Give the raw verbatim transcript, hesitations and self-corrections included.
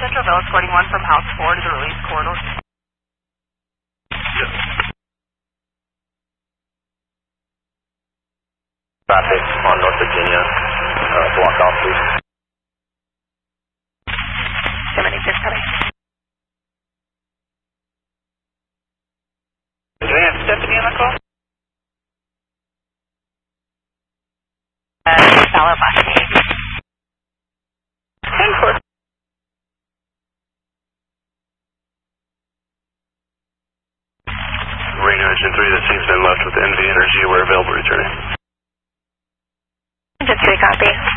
Central Village forty-one from House four to the release corridor. Yes. Traffic on North Virginia, uh, block off, please. seventy-six, coming. Do we have Stephanie on the call? Uh, Ballard Boston. ten four. Radio Engine three, that team's been left with N V Energy. We're available returning. Engine three, copy.